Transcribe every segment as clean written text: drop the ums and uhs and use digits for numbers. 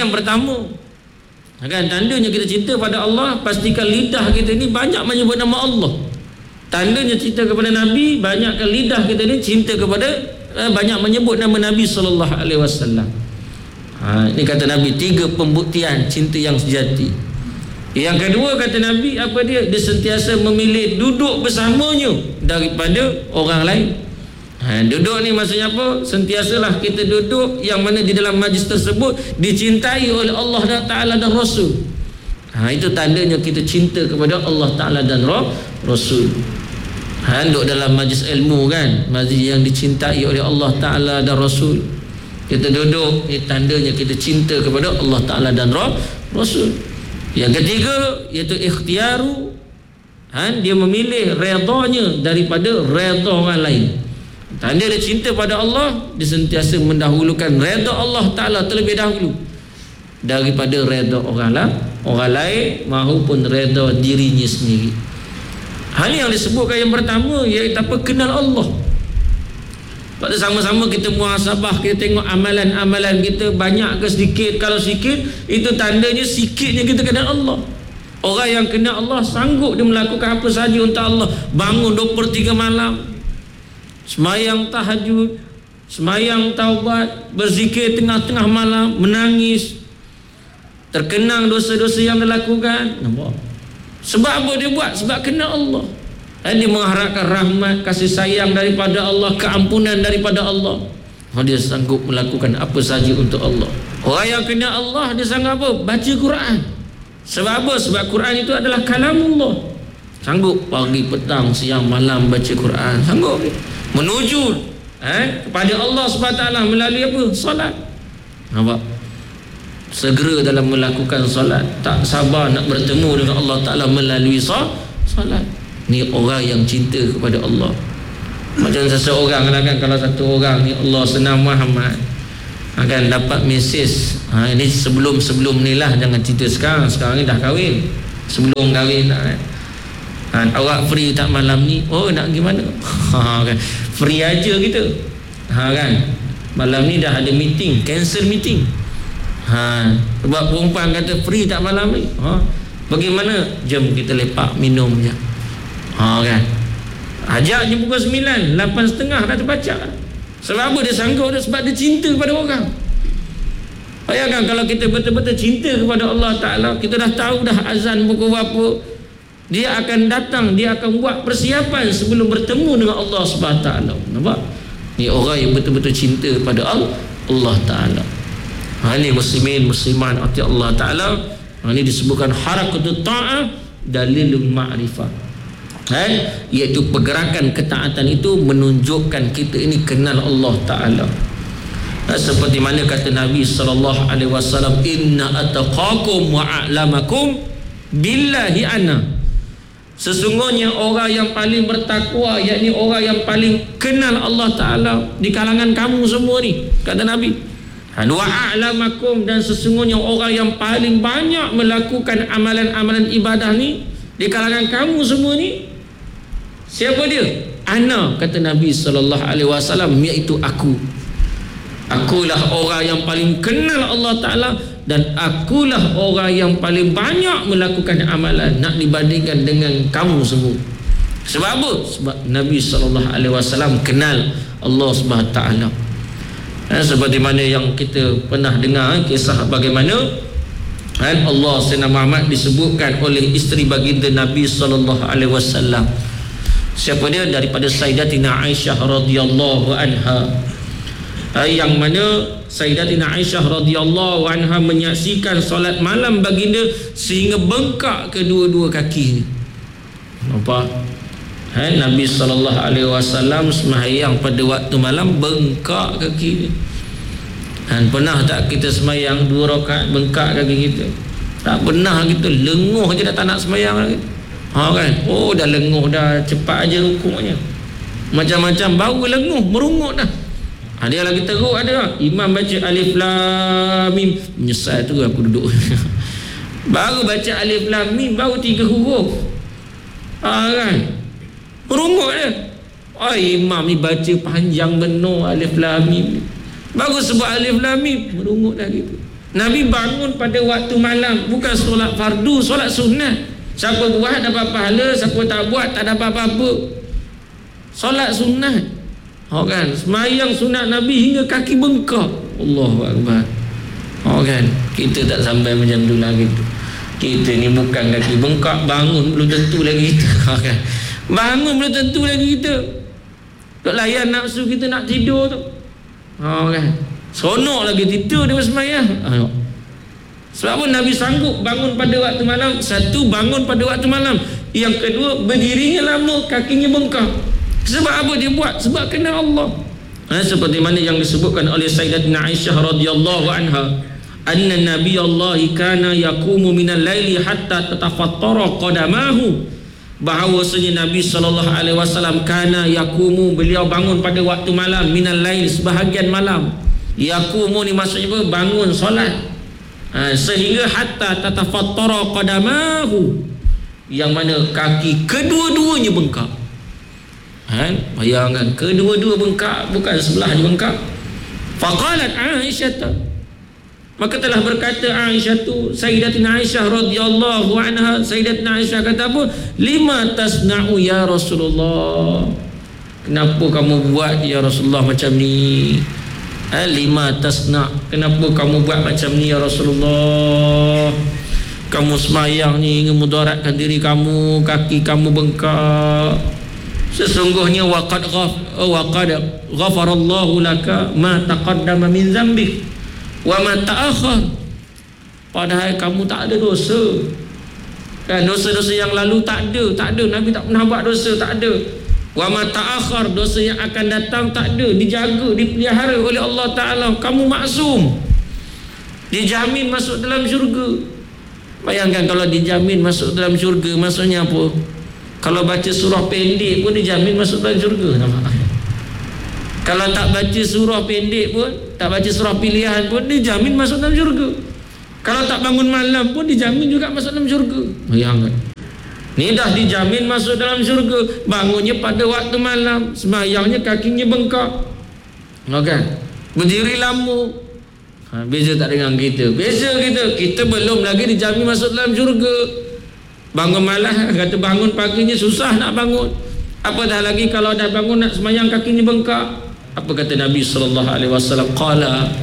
yang pertama. Kan, tandanya kita cinta pada Allah, pastikan lidah kita ni banyak menyebut nama Allah. Tandanya cinta kepada Nabi, banyakkan lidah kita ni cinta kepada banyak menyebut nama Nabi sallallahu alaihi wasallam. Ini kata Nabi, 3 pembuktian cinta yang sejati. Yang kedua kata Nabi, apa dia? Dia sentiasa memilih duduk bersamanya daripada orang lain. Duduk ni maksudnya apa? Sentiasalah kita duduk yang mana di dalam majlis tersebut dicintai oleh Allah Ta'ala dan Rasul. Itu tandanya kita cinta kepada Allah Ta'ala dan Rasul. Duduk dalam majlis ilmu kan, majlis yang dicintai oleh Allah Ta'ala dan Rasul. Kita duduk, ini tandanya kita cinta kepada Allah Ta'ala dan Rasul. Yang ketiga iaitu ikhtiaru, dia memilih redanya daripada reda orang lain. Tanda dia cinta pada Allah, dia sentiasa mendahulukan reda Allah Ta'ala terlebih dahulu daripada reda orang lain maupun reda dirinya sendiri. Hal yang disebutkan yang pertama iaitu apa? Kenal Allah. Pada sama-sama kita muhasabah, kita tengok amalan-amalan kita banyak ke sedikit. Kalau sikit, itu tandanya sikitnya kita kenal Allah. Orang yang kenal Allah sanggup dia melakukan apa sahaja untuk Allah. Bangun 2/3 malam, semayang tahajud, semayang taubat, berzikir tengah-tengah malam, menangis, terkenang dosa-dosa yang dia lakukan. Nampak? Sebab apa dia buat? Sebab kenal Allah. Dia mengharapkan rahmat, kasih sayang daripada Allah, keampunan daripada Allah. Dia sanggup melakukan apa saja untuk Allah. Orang yang kenal Allah, dia sanggup apa? Baca Quran. Sebab apa? Sebab Quran itu adalah kalamullah. Sanggup pagi, petang, siang, malam baca Quran. Sanggup menuju kepada Allah SWT melalui apa? Solat. Nampak? Segera dalam melakukan solat, tak sabar nak bertemu dengan Allah Ta'ala melalui solat. Ni orang yang cinta kepada Allah. Macam seseorang kan, kalau satu orang ni Allah senang Muhammad akan dapat mesej. Ini sebelum ni lah, jangan cerita sekarang ni dah kahwin. Sebelum kahwin tak awak free tak malam ni? Oh, nak gimana? Kan, free aja kita. Kan, malam ni dah ada meeting, cancel meeting. Sebab perempuan kata free tak malam ni. Bagaimana? Jom kita lepak minum je. Kan, ajak je pukul 9, 8.30 dah terbaca. Sebab apa dia sanggup? Sebab dia cinta kepada orang. Bayangkan kalau kita betul-betul cinta kepada Allah Ta'ala, kita dah tahu dah azan pukul berapa, dia akan datang, dia akan buat persiapan sebelum bertemu dengan Allah Subhanahu Ta'ala. Nampak? Ni orang yang betul-betul cinta pada Allah Ta'ala. Ini muslimin, musliman ati Allah Ta'ala. Ini disebutkan harakatut ta'ah dalilul ma'rifah. Iaitu pergerakan ketaatan itu menunjukkan kita ini kenal Allah Ta'ala. Seperti mana kata Nabi SAW, inna ataqakum wa a'lamakum billahi ana. Sesungguhnya orang yang paling bertakwa, yakni orang yang paling kenal Allah Ta'ala di kalangan kamu semua ni, kata Nabi. Wa a'lamakum, dan sesungguhnya orang yang paling banyak melakukan amalan-amalan ibadah ni di kalangan kamu semua ni, siapa dia? Ana, kata Nabi SAW, iaitu aku. Akulah orang yang paling kenal Allah Ta'ala, dan akulah orang yang paling banyak melakukan amalan, nak dibandingkan dengan kamu semua. Sebab apa? Sebab Nabi SAW kenal Allah Subhanahu Ta'ala. Seperti mana yang kita pernah dengar kisah bagaimana Allah Sayyidina Muhammad disebutkan oleh isteri baginda Nabi SAW. Siapa dia? Daripada Sayyidatina Aisyah radhiyallahu anha, yang mana Sayyidatina Aisyah radhiyallahu anha menyaksikan solat malam baginda sehingga bengkak kedua-dua kakinya. Nampak? Nabi SAW sembahyang pada waktu malam bengkak kaki. Pernah tak kita sembahyang 2 rakaat bengkak kaki kita? Tak pernah. Kita lenguh je dah tak nak sembahyang lagi. Kan? Oh, dah lenguh dah, cepat aja rukuknya. Macam-macam baru lenguh, merungut dah. Dia lagi teruk ada. Imam baca alif lam mim, menyesal tu aku duduk. Baru baca alif lam mim, baru 3 huruf. Kan? Merungut dia. Imam ni baca panjang benar alif lam mim. Baru sebut alif lam mim, merungut dah gitu. Nabi bangun pada waktu malam, bukan solat fardu, solat sunat. Siapa buat dapat pahala, siapa tak buat tak dapat apa-apa. Solat sunat. Kan, semayang sunat Nabi hingga kaki bengkak. Allahu Akbar. Kan, kita tak sampai macam tu lagi tu. Kita ni bukan kaki bengkak, bangun belum tentu lagi kita. Kan, bangun belum tentu lagi kita. Tak layan nafsu kita nak tidur tu. Kan, seronok lagi tidur dia bersemayang. Sebab apa Nabi sanggup bangun pada waktu malam? Satu, bangun pada waktu malam. Yang kedua, berdirinya lama, kakinya bengkak. Sebab apa dia buat? Sebab kenal Allah. Seperti mana yang disebutkan oleh Sayyidatina Aisyah radhiyallahu anha, anna Nabi Allah kana yaqumu minal laili hatta tatafattara qadamahu. Bahawasanya Nabi SAW kana yaqumu, beliau bangun pada waktu malam, minal lail, sebahagian malam. Yaqumu ni maksudnya apa? Bangun solat. Sehingga hatta tatafattara qadamahu, yang mana kaki kedua-duanya bengkak. Bayangkan, kedua-dua bengkak, bukan sebelah je bengkak. Faqalat Aisyah, maka telah berkata Aisyah tu, Sayyidatina Aisyah radhiyallahu anha, Sayyidatina Aisyah kata apa? Lima tasna'u ya Rasulullah, kenapa kamu buat ya Rasulullah macam ni? Lima tasna', kenapa kamu buat macam ni ya Rasulullah? Kamu semayang ni ingin mudaratkan diri kamu, kaki kamu bengkak. Sesungguhnya waqad ghafarallahu laka ma taqaddama min dzambik wa ma ta'akhkhar. Padahal kamu tak ada dosa. Kan, dosa-dosa yang lalu tak ada. Nabi tak pernah buat dosa, tak ada. Wa ma ta'akhkhar, dosa yang akan datang tak ada, dijaga, dipelihara oleh Allah Ta'ala. Kamu maksum, dijamin masuk dalam syurga. Bayangkan kalau dijamin masuk dalam syurga, maksudnya apa? Kalau baca surah pendek pun dijamin masuk dalam syurga. Kalau tak baca surah pendek pun, tak baca surah pilihan pun, dijamin masuk dalam syurga. Kalau tak bangun malam pun dijamin juga masuk dalam syurga. Bayangkan, ni dah dijamin masuk dalam syurga. Bangunnya pada waktu malam, semayangnya kakinya bengkak. Kan, berdiri lama. Beza tak dengan kita. Beza kita belum lagi dijamin masuk dalam syurga. Bangun malam, kata bangun paginya susah nak bangun, apatah lagi kalau dah bangun nak semayang kakinya bengkak. Apa kata Nabi SAW? Qala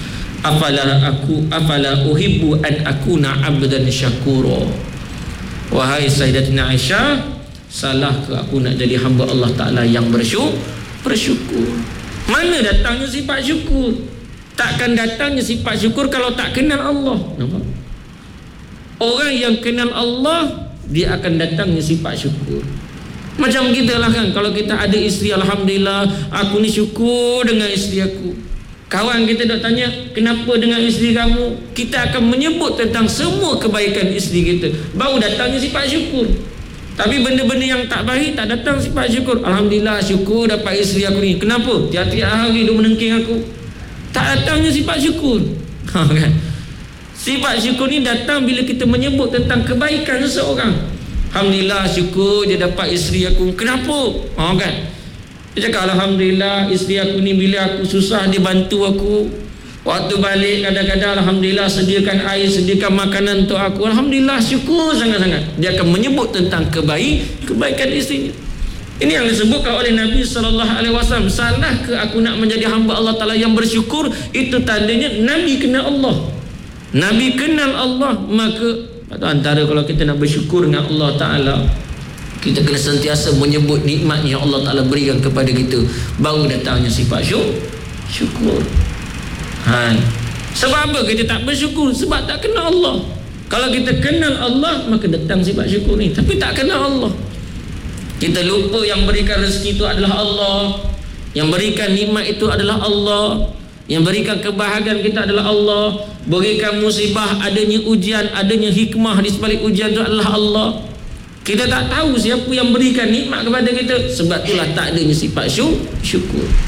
afala uhibbu an akuna abdan syakura. Wahai Sayyidatina Aisyah, salah ke aku nak jadi hamba Allah Ta'ala yang bersyukur? Mana datangnya sifat syukur? Takkan datangnya sifat syukur kalau tak kenal Allah. Nampak? Orang yang kenal Allah, dia akan datangnya sifat syukur. Macam kita lah kan, kalau kita ada isteri, alhamdulillah, aku ni syukur dengan isteri aku. Kawan kita dah tanya, kenapa dengan isteri kamu? Kita akan menyebut tentang semua kebaikan isteri kita, baru datangnya sifat syukur. Tapi benda-benda yang tak baik, tak datang sifat syukur. Alhamdulillah, syukur dapat isteri aku ni. Kenapa? Tiap-tiap hari dia menengking aku. Tak datangnya sifat syukur. Kan? Sifat syukur ni datang bila kita menyebut tentang kebaikan seseorang. Alhamdulillah, syukur dia dapat isteri aku. Kenapa? Kan? Dia cakap, alhamdulillah, isteri aku ni bila aku susah dia bantu aku. Waktu balik kadang-kadang alhamdulillah sediakan air, sediakan makanan untuk aku. Alhamdulillah, syukur sangat-sangat. Dia akan menyebut tentang kebaikan isterinya. Ini yang disebutkan oleh Nabi SAW. Salah ke aku nak menjadi hamba Allah Ta'ala yang bersyukur? Itu tandanya Nabi kenal Allah. Nabi kenal Allah. Maka antara kalau kita nak bersyukur dengan Allah Ta'ala, kita kena sentiasa menyebut nikmat yang Allah Ta'ala berikan kepada kita, baru datangnya sifat syukur. Sebab apa kita tak bersyukur? Sebab tak kenal Allah. Kalau kita kenal Allah, maka datang sifat syukur ni. Tapi tak kenal Allah, kita lupa yang berikan rezeki itu adalah Allah, yang berikan nikmat itu adalah Allah, yang berikan kebahagiaan kita adalah Allah, berikan musibah, adanya ujian, adanya hikmah di sebalik ujian itu adalah Allah. Kita tak tahu siapa yang berikan nikmat kepada kita. Sebab itulah tak adanya sifat syukur.